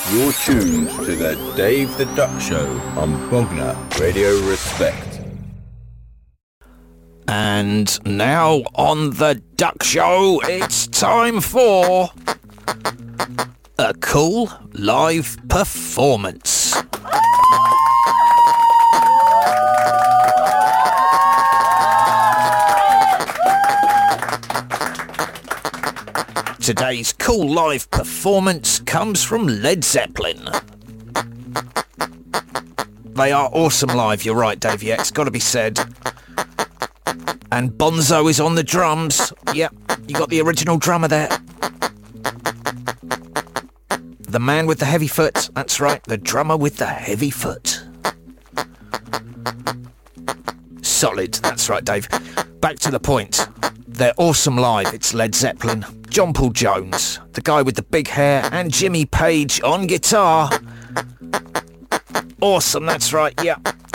You're tuned to the Dave the Duck Show on Bogner Radio Respect. And now on the Duck Show, it's time for a cool live performance. Today's cool live performance comes from Led Zeppelin. They are awesome live, you're right, Dave, yeah, it's got to be said. And Bonzo is on the drums. Yep, you got the original drummer there. The man with the heavy foot, that's right, the drummer with the heavy foot. Solid, that's right, Dave. Back to the point. They're awesome live, it's Led Zeppelin, John Paul Jones, the guy with the big hair, and Jimmy Page on guitar. Awesome, that's right, yeah.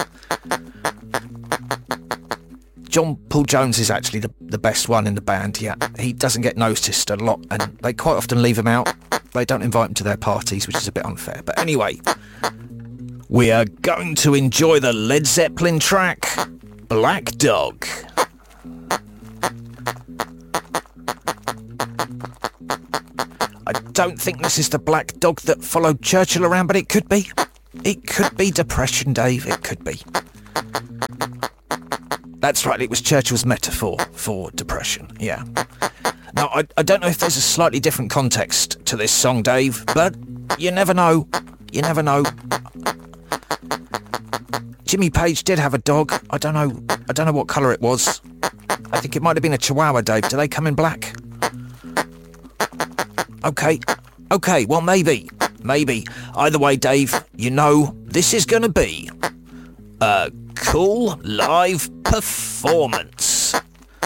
John Paul Jones is actually the best one in the band, yeah. He doesn't get noticed a lot, and they quite often leave him out. They don't invite him to their parties, which is a bit unfair. But anyway, we are going to enjoy the Led Zeppelin track, Black Dog. I don't think this is the black dog that followed Churchill around, but it could be. It could be depression, Dave, it could be. That's right, it was Churchill's metaphor for depression, yeah. Now, I don't know if there's a slightly different context to this song, Dave, but you never know. You never know. Jimmy Page did have a dog. I don't know what colour it was. I think it might have been a Chihuahua, Dave. Do they come in black? Okay, well, maybe. Either way, Dave, you know this is going to be a cool live performance.